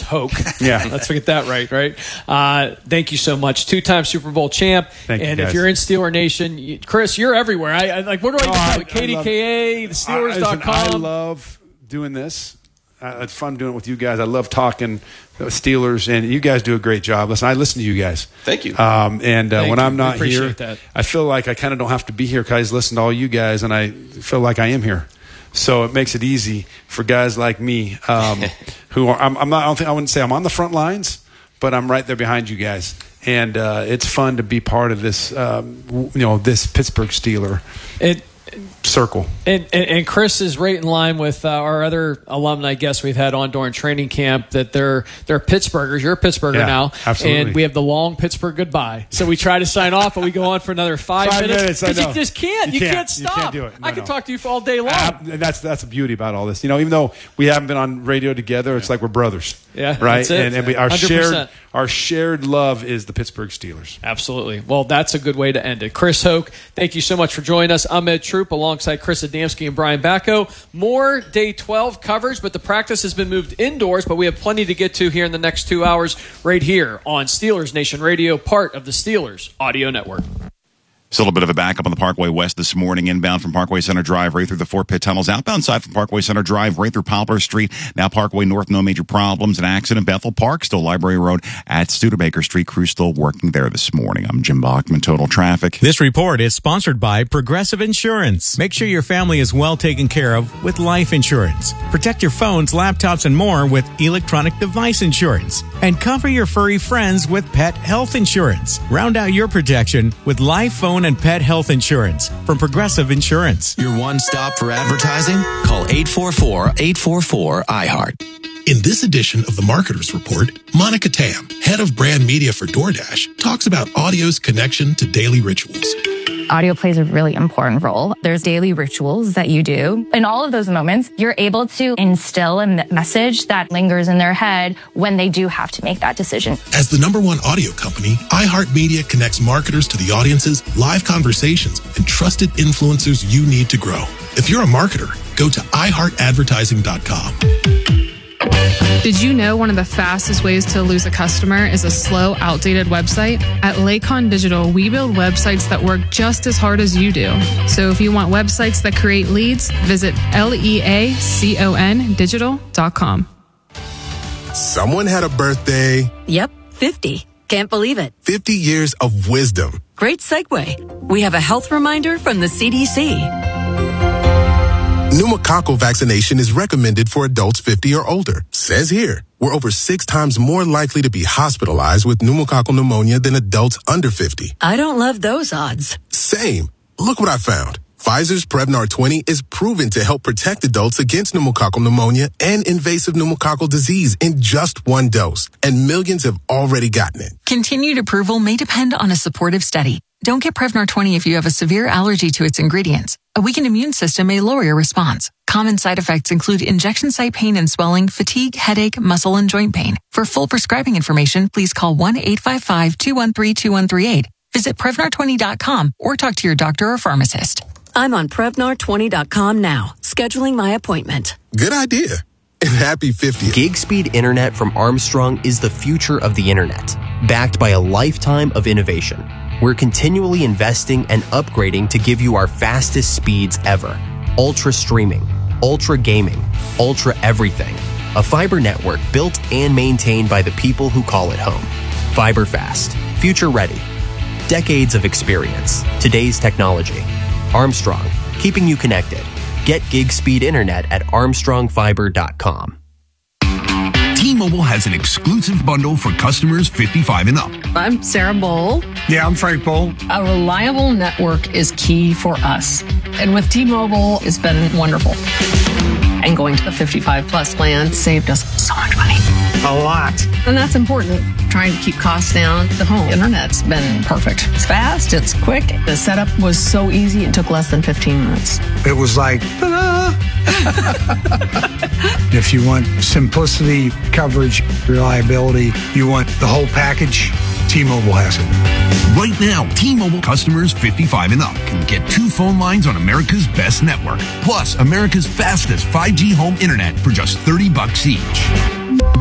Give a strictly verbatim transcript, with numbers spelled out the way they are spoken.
Hoke. Yeah. Let's get that right, right? Uh, thank you so much. Two-time Super Bowl champ. Thank and you, if guys. you're in Steeler Nation, you, Chris, you're everywhere. I, I like. What do I Oh, do? K D K A, the Steelers dot com. I, listen, I love doing this. Uh, it's fun doing it with you guys. I love talking Steelers, and you guys do a great job. Listen, I listen to you guys. Thank you. Um, and uh, Thank when you. I'm We not appreciate here, that. I feel like I kind of don't have to be here because I listen to all you guys, and I feel like I am here. So it makes it easy for guys like me, um, who are. I'm, I'm not. I don't think I wouldn't say I'm on the front lines, but I'm right there behind you guys, and uh, it's fun to be part of this. Um, you know, this Pittsburgh Steeler. It. Circle. And, and, and Chris is right in line with uh, our other alumni guests we've had on during training camp that they're they're Pittsburghers. You're a Pittsburgher Yeah, now. absolutely. And we have the long Pittsburgh goodbye. So we try to sign off, but we go on for another five, Five minutes. minutes, I Because you know. just can't. You, You can't, can't. You stop. can't do it. No, I could no. talk to you for all day long. Uh, and that's that's the beauty about all this. You know, even though we haven't been on radio together, it's like we're brothers. Yeah, right. that's it. And, and we, our one hundred percent. shared our shared love is the Pittsburgh Steelers. Absolutely. Well, that's a good way to end it. Chris Hoke, thank you so much for joining us. I'm Ed Troop alongside Chris Adamski and Brian Bacco. More Day twelve coverage, but the practice has been moved indoors, but we have plenty to get to here in the next two hours right here on Steelers Nation Radio, part of the Steelers Audio Network. Still a bit of a backup on the Parkway West this morning, inbound from Parkway Center Drive right through the Fort Pitt tunnels, outbound side from Parkway Center Drive right through Poplar Street. Now Parkway North, no major problems. An accident, Bethel Park, still Library Road at Studebaker Street. Crew still working there this morning. I'm Jim Bachman, Total Traffic. This report is sponsored by Progressive Insurance. Make sure your family is well taken care of with life insurance. Protect your phones, laptops, and more with electronic device insurance. And cover your furry friends with pet health insurance. Round out your protection with life, phone, and pet health insurance from Progressive Insurance. Your one stop for advertising? Call eight four four, eight four four, I heart. In this edition of the Marketers Report, Monica Tam, head of brand media for DoorDash, talks about audio's connection to daily rituals. Audio plays a really important role. There's daily rituals that you do. In all of those moments, you're able to instill a message that lingers in their head when they do have to make that decision. As the number one audio company, iHeartMedia connects marketers to the audiences, live conversations, and trusted influencers you need to grow. If you're a marketer, go to i heart advertising dot com. Did you know one of the fastest ways to lose a customer is a slow, outdated website? At Lakon Digital, we build websites that work just as hard as you do. So if you want websites that create leads, visit L E A C O N digital dot com. Someone had a birthday. Yep, fifty. Can't believe it. fifty years of wisdom. Great segue. We have a health reminder from the C D C. Pneumococcal vaccination is recommended for adults fifty or older. Says here, we're over six times more likely to be hospitalized with pneumococcal pneumonia than adults under fifty. I don't love those odds. Same. Look what I found. Pfizer's Prevnar twenty is proven to help protect adults against pneumococcal pneumonia and invasive pneumococcal disease in just one dose. And millions have already gotten it. Continued approval may depend on a supportive study. Don't get Prevnar twenty if you have a severe allergy to its ingredients. A weakened immune system may lower your response. Common side effects include injection site pain and swelling, fatigue, headache, muscle, and joint pain. For full prescribing information, please call one eight five five, two one three, two one three eight. Visit Prevnar twenty dot com or talk to your doctor or pharmacist. I'm on Prevnar twenty dot com now, scheduling my appointment. Good idea. And happy fiftieth. Gig speed internet from Armstrong is the future of the internet, backed by a lifetime of innovation. We're continually investing and upgrading to give you our fastest speeds ever. Ultra streaming, ultra gaming, ultra everything. A fiber network built and maintained by the people who call it home. Fiber fast, future ready. Decades of experience, today's technology. Armstrong, keeping you connected. Get gig speed internet at armstrong fiber dot com. T-Mobile has an exclusive bundle for customers fifty-five and up. I'm Sarah Bowl. Yeah, I'm Frank Bowl. A reliable network is key for us. And with T-Mobile, it's been wonderful. And going to the fifty-five plus plan saved us so much money. A lot. And that's important. Trying to keep costs down. The home internet's been perfect. It's fast, it's quick. The setup was so easy, it took less than fifteen minutes. It was like, ta-da! If you want simplicity, coverage, reliability, you want the whole package, T-Mobile has it. Right now, T-Mobile customers fifty-five and up can get two phone lines on America's best network, plus America's fastest five G home internet for just thirty bucks each.